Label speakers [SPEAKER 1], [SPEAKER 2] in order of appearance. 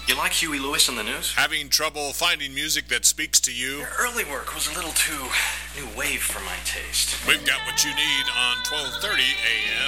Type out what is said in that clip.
[SPEAKER 1] You like Huey Lewis and the News?
[SPEAKER 2] Having trouble finding music that speaks to you?
[SPEAKER 1] Their early work was a little too new wave for my taste.
[SPEAKER 2] We've got what you need on 12:30 a.m.